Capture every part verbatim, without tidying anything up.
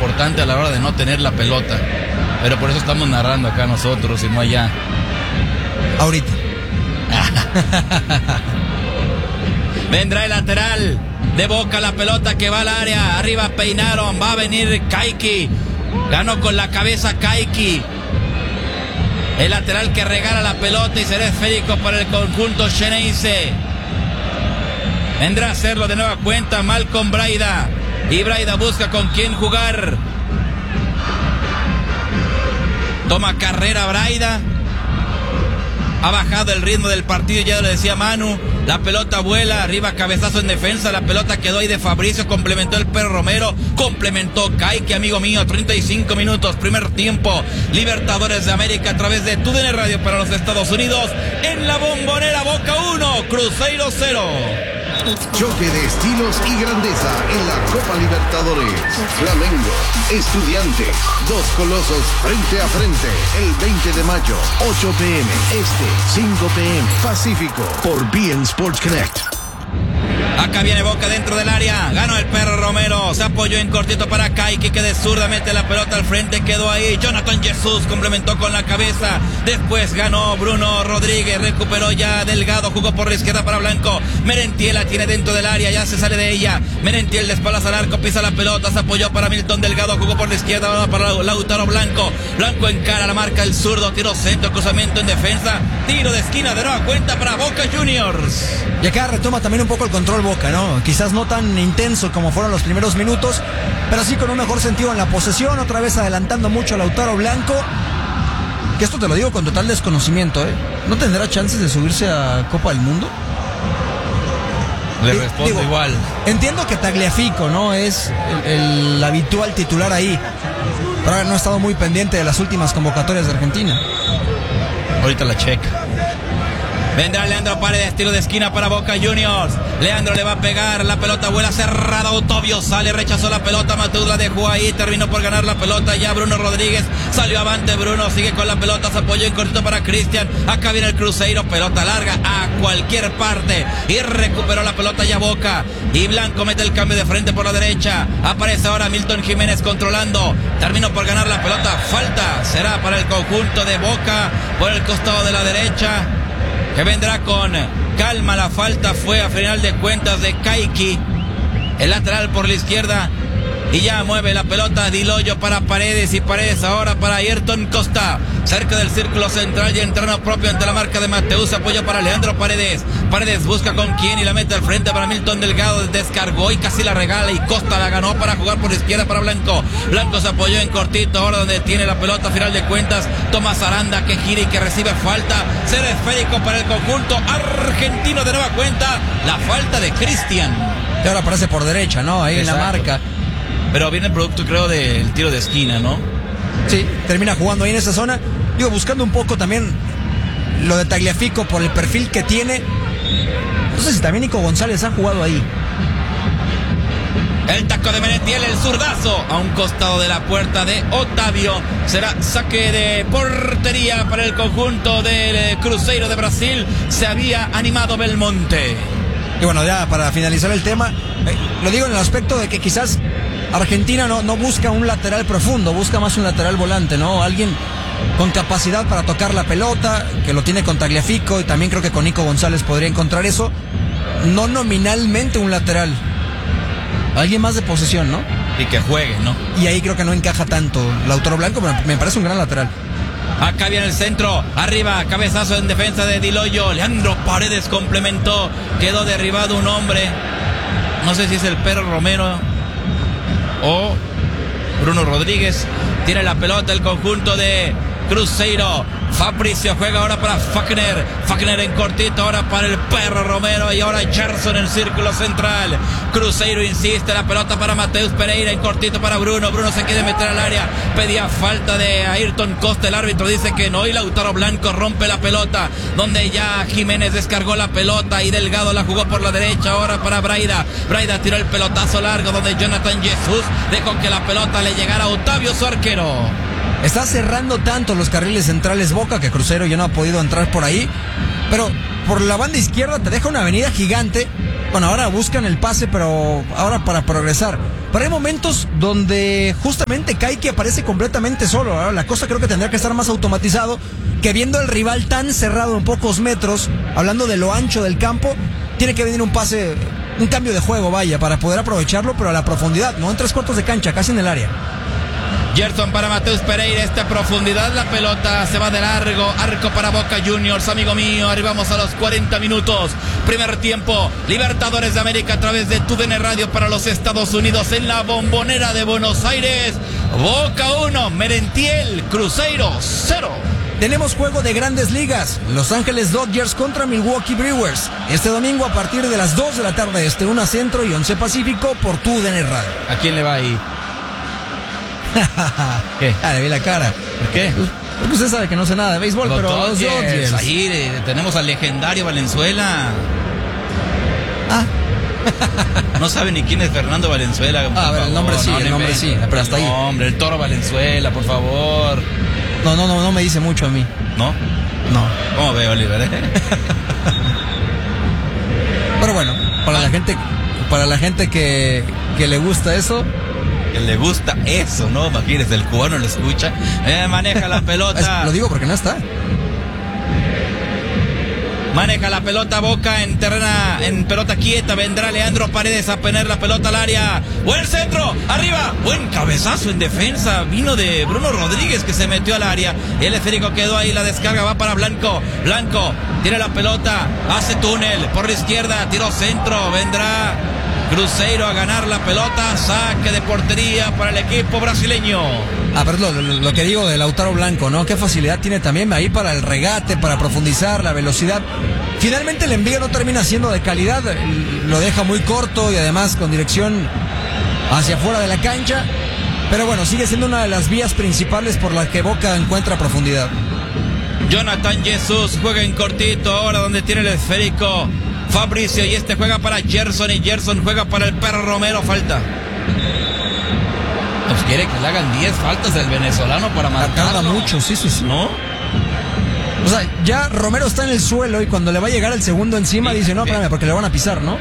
importante a la hora de no tener la pelota. Pero por eso estamos narrando acá nosotros y no allá. Ahorita. Vendrá el lateral de Boca, la pelota que va al área. Arriba peinaron, va a venir Kaiki. Ganó con la cabeza Kaiki. El lateral que regala la pelota y será esférico para el conjunto Xeneize. Vendrá a hacerlo de nueva cuenta Malcolm Braida. Y Braida busca con quién jugar. Toma carrera Braida. Ha bajado el ritmo del partido, ya lo decía Manu. La pelota vuela, arriba cabezazo en defensa. La pelota quedó ahí de Fabricio, complementó el Perro Romero. Complementó Kaiki, amigo mío. treinta y cinco minutos, primer tiempo. Libertadores de América a través de T U D N Radio para los Estados Unidos. En la Bombonera, Boca uno, Cruzeiro cero. Choque de estilos y grandeza en la Copa Libertadores. Flamengo, Estudiantes, dos colosos frente a frente. El veinte de mayo, ocho p m Este, cinco p m Pacífico, por B N Sports Connect. Acá viene Boca dentro del área. Ganó el Perro Romero. Se apoyó en cortito para Kaiki, que de zurda mete la pelota al frente. Quedó ahí. Jonathan Jesús complementó con la cabeza. Después ganó Bruno Rodríguez. Recuperó ya Delgado. Jugó por la izquierda para Blanco. Merentiel la tiene dentro del área. Ya se sale de ella. Merentiel de espaldas al arco. Pisa la pelota. Se apoyó para Milton Delgado. Jugó por la izquierda. Ahora para Lautaro Blanco. Blanco encara la marca el zurdo. Tiro centro. Cruzamiento en defensa. Tiro de esquina de nueva cuenta para Boca Juniors. Y acá retoma también un poco el control Boca, ¿no? Quizás no tan intenso como fueron los primeros minutos, pero sí con un mejor sentido en la posesión, otra vez adelantando mucho a Lautaro Blanco, que esto te lo digo con total desconocimiento, ¿eh? ¿No tendrá chances de subirse a Copa del Mundo? Le respondo digo, igual. Entiendo que Tagliafico, ¿no? Es el, el habitual titular ahí, pero no ha estado muy pendiente de las últimas convocatorias de Argentina. Ahorita la checa. Vendrá Leandro Paredes, tiro de esquina para Boca Juniors. Leandro le va a pegar, la pelota vuela cerrada. Otavio sale, rechazó la pelota. Mateus la dejó ahí, terminó por ganar la pelota. Ya Bruno Rodríguez salió avante. Bruno sigue con la pelota, se apoyó en cortito para Cristian. Acá viene el Cruzeiro, pelota larga a cualquier parte. Y recuperó la pelota ya Boca. Y Blanco mete el cambio de frente por la derecha. Aparece ahora Milton Jiménez controlando. Terminó por ganar la pelota. Falta será para el conjunto de Boca por el costado de la derecha, que vendrá con calma. La falta fue a final de cuentas de Kaiki, el lateral por la izquierda. Y ya mueve la pelota Diloyo para Paredes, y Paredes ahora para Ayrton Costa, cerca del círculo central y en terreno propio ante la marca de Mateus. Apoyo para Leandro Paredes. Paredes busca con quién y la mete al frente para Milton Delgado. Descargó y casi la regala, y Costa la ganó para jugar por izquierda para Blanco. Blanco se apoyó en cortito, ahora donde tiene la pelota a final de cuentas. Tomás Aranda, que gira y que recibe falta. Será esférico para el conjunto argentino de nueva cuenta. La falta de Cristian. Y ahora aparece por derecha, ¿no? Ahí Exacto. En la marca. Pero viene el producto, creo, del tiro de esquina, ¿no? Sí, termina jugando ahí en esa zona. Digo, buscando un poco también lo de Tagliafico por el perfil que tiene. No sé si también Nico González ha jugado ahí. El taco de Merentiel, el zurdazo a un costado de la puerta de Otavio. Será saque de portería para el conjunto del Cruzeiro de Brasil. Se había animado Belmonte. Y bueno, ya para finalizar el tema, eh, lo digo en el aspecto de que quizás Argentina no, no busca un lateral profundo, busca más un lateral volante, ¿no? Alguien con capacidad para tocar la pelota, que lo tiene con Tagliafico, y también creo que con Nico González podría encontrar eso. No nominalmente un lateral, alguien más de posesión, ¿no? Y que juegue, ¿no? Y ahí creo que no encaja tanto Lautaro Blanco, pero me parece un gran lateral. Acá viene el centro, arriba, cabezazo en defensa de Diloyo. Leandro Paredes complementó, quedó derribado un hombre. No sé si es el Perro Romero o Bruno Rodríguez. Tiene la pelota el conjunto de Cruzeiro. Fabricio juega ahora para Fagner. Fagner en cortito ahora para el Perro Romero. Y ahora Gerson en el círculo central. Cruzeiro insiste, la pelota para Mateus Pereira en cortito para Bruno. Bruno se quiere meter al área. Pedía falta de Ayrton Costa. El árbitro dice que no. Y Lautaro Blanco rompe la pelota, donde ya Jiménez descargó la pelota y Delgado la jugó por la derecha. Ahora para Braida. Braida tiró el pelotazo largo, donde Jonathan Jesús dejó que la pelota le llegara a Otavio, su arquero. Está cerrando tanto los carriles centrales Boca que Cruzeiro ya no ha podido entrar por ahí. pero por la banda izquierda te deja una avenida gigante. Bueno, ahora buscan el pase, pero ahora para progresar. Pero hay momentos donde justamente Kayky aparece completamente solo. Ahora, la cosa creo que tendría que estar más automatizado, que viendo al rival tan cerrado en pocos metros, hablando de lo ancho del campo, tiene que venir un pase, un cambio de juego, vaya, para poder aprovecharlo, pero a la profundidad, no en tres cuartos de cancha, casi en el área. Gerson para Mateus Pereira, esta profundidad, la pelota se va de largo, arco para Boca Juniors, amigo mío, arribamos a los cuarenta minutos, primer tiempo, Libertadores de América a través de T U D N Radio para los Estados Unidos en la Bombonera de Buenos Aires, Boca uno, Merentiel, Cruzeiro cero. Tenemos juego de Grandes Ligas, Los Ángeles Dodgers contra Milwaukee Brewers, este domingo a partir de las dos de la tarde, este una Centro y once Pacífico por T U D N Radio. ¿A quién le va ahí? ¿Qué? Ah, le vi la cara. ¿Por qué? Porque usted sabe que no sé nada de béisbol, los pero Dodgers, los Dodgers. Ahí eh, tenemos al legendario Valenzuela. Ah. No sabe ni quién es Fernando Valenzuela. Ah, a ver, el nombre sí, no, el nombre sí, pero hasta ahí. No, hombre, el Toro Valenzuela, por favor. No, no, no, no me dice mucho a mí. ¿No? No. ¿Cómo ve, Oliver? Eh? Pero bueno, para la gente, para la gente que, que le gusta eso. Que le gusta eso, ¿no? Imagínese, el cubano lo escucha. Eh, maneja la pelota. Es, lo digo porque no está. Maneja la pelota Boca en terrena, en pelota quieta. Vendrá Leandro Paredes a poner la pelota al área. Buen centro, arriba. Buen cabezazo en defensa. Vino de Bruno Rodríguez que se metió al área. El esférico quedó ahí. La descarga va para Blanco. Blanco tiene la pelota. Hace túnel por la izquierda. Tiró centro. Vendrá Cruzeiro a ganar la pelota. Saque de portería para el equipo brasileño. Ah, pero lo, lo, lo que digo de Lautaro Blanco, ¿no? Qué facilidad tiene también ahí para el regate, para profundizar, la velocidad. Finalmente el envío no termina siendo de calidad, lo deja muy corto y además con dirección hacia afuera de la cancha. Pero bueno, sigue siendo una de las vías principales por las que Boca encuentra profundidad. Jonathan Jesús juega en cortito, ahora donde tiene el esférico Fabricio, y este juega para Gerson y Gerson juega para el Perro Romero. Falta. Pues quiere que le hagan diez faltas el venezolano para marcarlo. Tarda mucho, sí, sí, sí. ¿No? O sea, ya Romero está en el suelo y cuando le va a llegar el segundo encima sí, dice, no, espérame, porque le van a pisar, ¿no?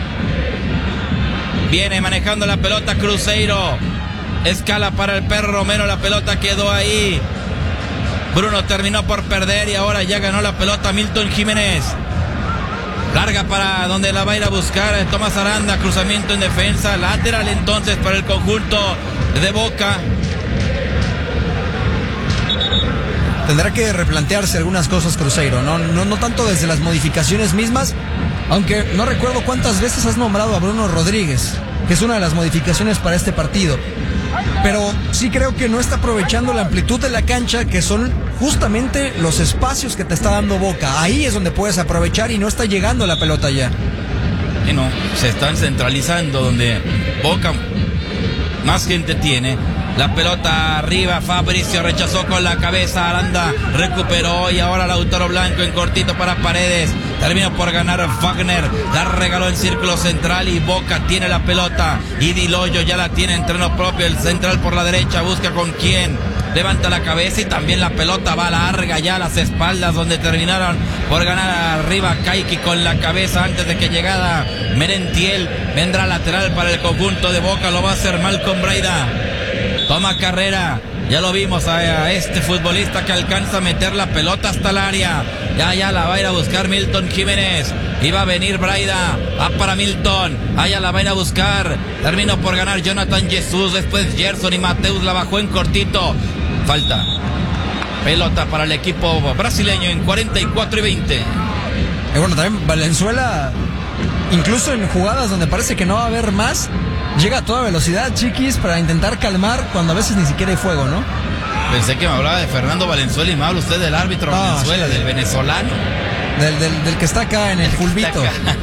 Viene manejando la pelota Cruzeiro. Escala para el Perro Romero, la pelota quedó ahí. Bruno terminó por perder y ahora ya ganó la pelota Milton Jiménez. Larga para donde la va a ir a buscar Tomás Aranda, cruzamiento en defensa, lateral entonces para el conjunto de Boca. Tendrá que replantearse algunas cosas Cruzeiro, no, no, no tanto desde las modificaciones mismas, aunque no recuerdo cuántas veces has nombrado a Bruno Rodríguez, que es una de las modificaciones para este partido. Pero sí creo que no está aprovechando la amplitud de la cancha, que son justamente los espacios que te está dando Boca. Ahí es donde puedes aprovechar y no está llegando la pelota ya. Y no, se están centralizando donde Boca más gente tiene. La pelota arriba, Fabricio rechazó con la cabeza, Aranda recuperó y ahora Lautaro Blanco en cortito para Paredes. Terminó por ganar Wagner, la regaló en círculo central y Boca tiene la pelota. Y Diloyo ya la tiene en terreno propio, el central por la derecha, busca con quién. Levanta la cabeza y también la pelota va larga ya a las espaldas donde terminaron por ganar arriba Kayky con la cabeza antes de que llegara Merentiel. Vendrá lateral para el conjunto de Boca, lo va a hacer Malcolm Braida. Toma carrera, ya lo vimos a, a este futbolista que alcanza a meter la pelota hasta el área. Ya, ya la va a ir a buscar Milton Jiménez. Y va a venir Braida, va para Milton. Allá la va a ir a buscar. Terminó por ganar Jonathan Jesús. Después Gerson y Mateus la bajó en cortito. Falta. Pelota para el equipo brasileño en cuarenta y cuatro y veinte. Y bueno, también Valenzuela, incluso en jugadas donde parece que no va a haber más, llega a toda velocidad, chiquis, para intentar calmar cuando a veces ni siquiera hay fuego, ¿no? Pensé que me hablaba de Fernando Valenzuela y me habla usted del árbitro ah, Valenzuela, sí, del venezolano. Del, del, del que está acá en el fulbito.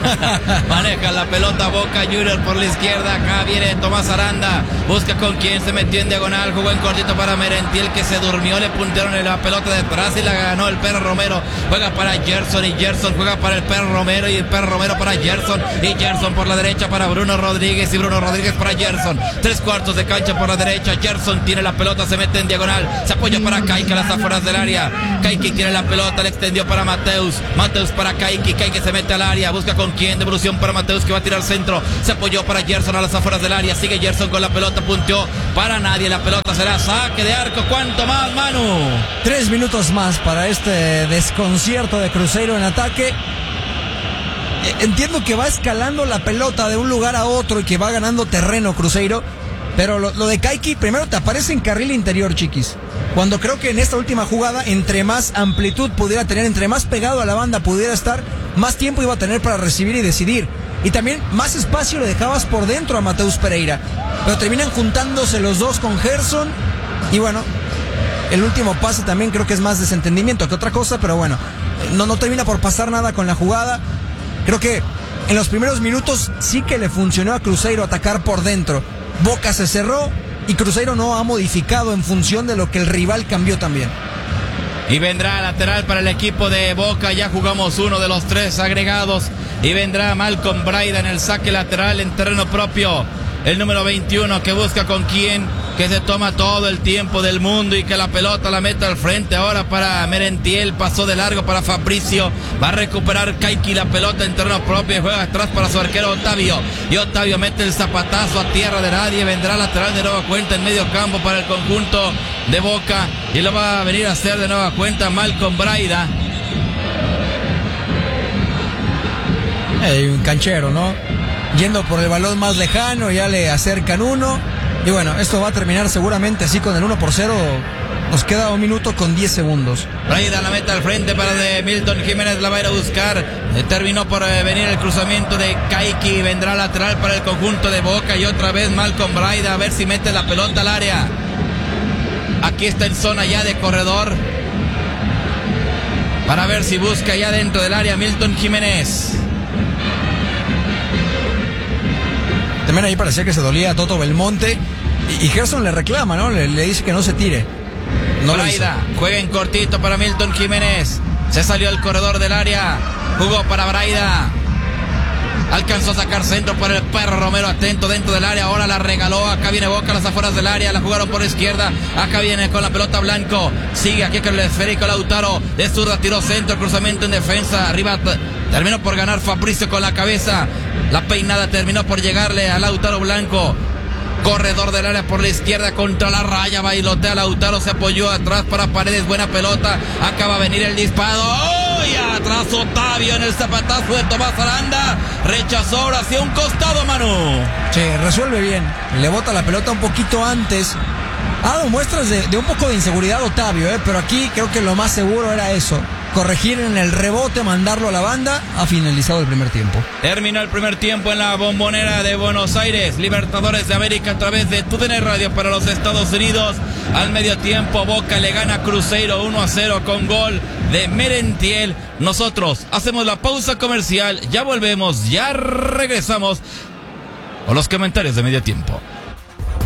Maneja la pelota Boca Juniors por la izquierda. Acá viene Tomás Aranda. Busca con quién, se metió en diagonal. Jugó en cortito para Merentiel que se durmió. Le puntearon en la pelota detrás y la ganó el Perro Romero. Juega para Gerson y Gerson juega para el Perro Romero y el Perro Romero para Gerson. Y Gerson por la derecha para Bruno Rodríguez y Bruno Rodríguez para Gerson. Tres cuartos de cancha por la derecha. Gerson tiene la pelota, se mete en diagonal. Se apoya para Kayky a las afueras del área. Kayky tiene la pelota, le extendió para Mateus. Mateus para Kayki, Kayki se mete al área, busca con quién, devolución para Mateus que va a tirar centro, se apoyó para Gerson a las afueras del área, sigue Gerson con la pelota, punteó para nadie, la pelota será saque de arco. ¿Cuánto más, Manu? Tres minutos más para este desconcierto de Cruzeiro en ataque. Entiendo que va escalando la pelota de un lugar a otro y que va ganando terreno Cruzeiro, pero lo, lo de Kayki primero te aparece en carril interior, chiquis. Cuando creo que en esta última jugada, entre más amplitud pudiera tener, entre más pegado a la banda pudiera estar, más tiempo iba a tener para recibir y decidir. Y también más espacio le dejabas por dentro a Mateus Pereira. Pero terminan juntándose los dos con Gerson. Y bueno, el último pase también creo que es más desentendimiento que otra cosa, pero bueno, no, no termina por pasar nada con la jugada. Creo que en los primeros minutos sí que le funcionó a Cruzeiro atacar por dentro. Boca se cerró y Cruzeiro no ha modificado en función de lo que el rival cambió también. Y vendrá lateral para el equipo de Boca, ya jugamos uno de los tres agregados. Y vendrá Malcolm Braida en el saque lateral en terreno propio. El número veintiuno que busca con quién, que se toma todo el tiempo del mundo y que la pelota la mete al frente ahora para Merentiel, pasó de largo para Fabricio, va a recuperar Kayki la pelota en terreno propio y juega atrás para su arquero Otavio, y Otavio mete el zapatazo a tierra de nadie, vendrá lateral de nueva cuenta en medio campo para el conjunto de Boca y lo va a venir a hacer de nueva cuenta Malcolm Braida. Hay un canchero, ¿no? Yendo por el balón más lejano, ya le acercan uno. Y bueno, esto va a terminar seguramente así con el uno por cero. Nos queda un minuto con diez segundos. Braida la meta al frente para de Milton Jiménez, la va a ir a buscar. Eh, terminó por eh, venir el cruzamiento de Kayki. Vendrá lateral para el conjunto de Boca y otra vez Malcolm Braida a ver si mete la pelota al área. Aquí está en zona ya de corredor. Para ver si busca ya dentro del área Milton Jiménez. También ahí parecía que se dolía a Toto Belmonte. Y, y Gerson le reclama, ¿no? Le, le dice que no se tire. No Braida juega en cortito para Milton Jiménez. Se salió al corredor del área. Jugó para Braida. Alcanzó a sacar centro para el Perro Romero, atento dentro del área. Ahora la regaló. Acá viene Boca a las afueras del área. La jugaron por izquierda. Acá viene con la pelota Blanco. Sigue aquí con el esférico Lautaro. De zurda tiró centro. Cruzamiento en defensa. Arriba terminó por ganar Fabricio con la cabeza. La peinada terminó por llegarle a Lautaro Blanco. Corredor del área por la izquierda contra la raya. Bailotea Lautaro. Se apoyó atrás para Paredes. Buena pelota. Acaba de venir el disparo. ¡Oh! Y atrás Otavio en el zapatazo de Tomás Aranda. Rechazó ahora hacia un costado, Manu. Sí, resuelve bien. Le bota la pelota un poquito antes. Ha dado muestras de, de un poco de inseguridad Otavio, ¿eh? Pero aquí creo que lo más seguro era eso. Corregir en el rebote, mandarlo a la banda. Ha finalizado el primer tiempo. Terminó el primer tiempo en la Bombonera de Buenos Aires. Libertadores de América a través de T U D N Radio para los Estados Unidos. Al medio tiempo Boca le gana a Cruzeiro uno a cero con gol de Merentiel. Nosotros hacemos la pausa comercial. Ya volvemos, ya regresamos con los comentarios de medio tiempo.